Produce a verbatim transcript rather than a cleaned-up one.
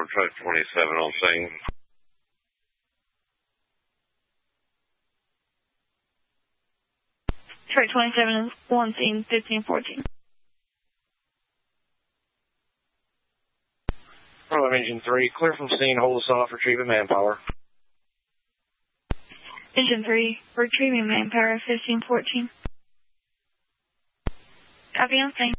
Truck twenty-seven on scene. Truck twenty-seven is on scene, fifteen fourteen. Hello, Engine three, clear from scene, hold us off, retrieving manpower. Engine three, retrieving manpower, fifteen fourteen. Copy on scene.